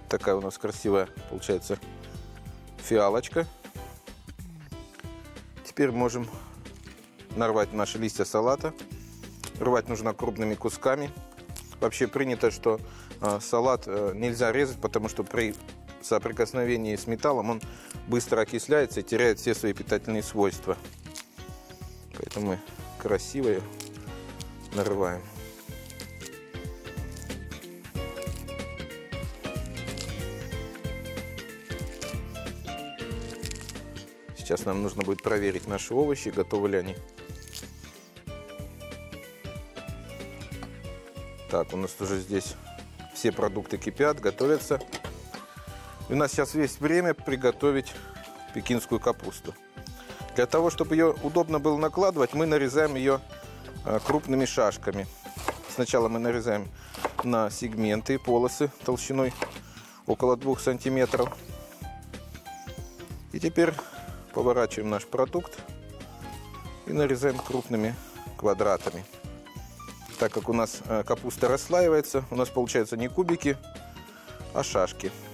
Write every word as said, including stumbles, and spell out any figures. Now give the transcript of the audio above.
Такая у нас красивая получается фиалочка. Теперь можем нарвать наши листья салата. Рвать нужно крупными кусками. Вообще принято, что э, салат э, нельзя резать, потому что при соприкосновении с металлом он быстро окисляется и теряет все свои питательные свойства. Поэтому мы красиво ее нарываем. Сейчас нам нужно будет проверить наши овощи, готовы ли они. Так, у нас уже здесь все продукты кипят, готовятся. И у нас сейчас есть время приготовить пекинскую капусту. Для того, чтобы ее удобно было накладывать, мы нарезаем ее крупными шашками. Сначала мы нарезаем на сегменты, полосы толщиной около двух сантиметров. И теперь поворачиваем наш продукт и нарезаем крупными квадратами. Так как у нас капуста расслаивается, у нас получаются не кубики, а шашки.